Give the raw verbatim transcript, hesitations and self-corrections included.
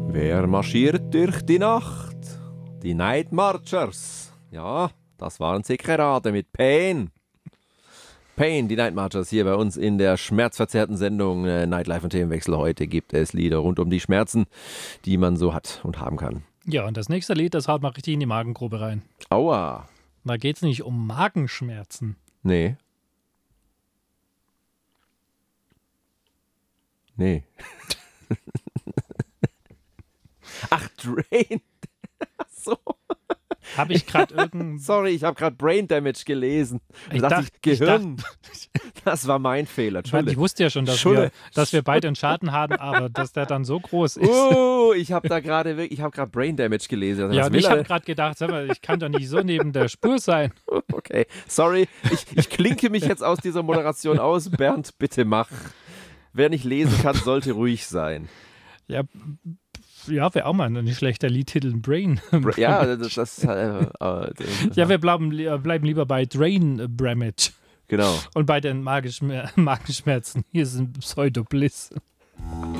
Wer marschiert durch die Nacht? Die Night Marchers. Ja, das waren sie gerade mit Pain. Pain, die Night Marchers hier bei uns in der schmerzverzerrten Sendung äh, Nightlife und Themenwechsel. Heute gibt es Lieder rund um die Schmerzen, die man so hat und haben kann. Ja, und das nächste Lied, das haut mal richtig in die Magengrube rein. Aua. Da geht es nicht um Magenschmerzen. Nee. Nee. Ach, Drain. Ach so. Habe ich gerade irgendein... Sorry, ich habe gerade Brain Damage gelesen. Ich dachte dacht- ich, ich Gehirn. Das war mein Fehler. Ich, meine, ich Entschuldigung. wusste ja schon, dass Schule. wir, dass wir beide einen Schaden haben, aber dass der dann so groß ist. Oh, ich habe da gerade wirklich, ich habe gerade Brain Damage gelesen. ja, Was und will ich er habe denn? gerade gedacht, sag mal, ich kann doch nicht so neben der Spur sein. Okay, sorry. Ich, ich klinke mich jetzt aus dieser Moderation aus. Bernd, bitte mach. Wer nicht lesen kann, sollte ruhig sein. Ja, ja wäre auch mal ein nicht schlechter Liedtitel, Brain. Bra- Ja, das, das äh, äh, Ja, wir bleiben, li- bleiben lieber bei Drain Bramage genau. und bei den Magenschmer- Magenschmerzen. Hier ist ein Pseudobliss.